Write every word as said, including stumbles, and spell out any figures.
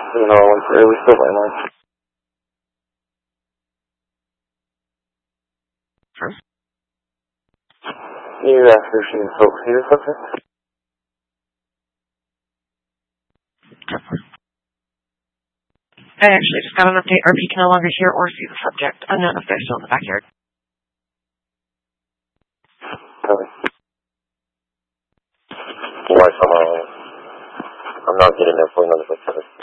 You know, I went for early still by lunch. Sure. You asked her if she can still see the subject? I actually just got an update. R P can no longer hear or see the subject. Unknown if they're still in the backyard. Really? Why somehow I'm not getting there for another like seven.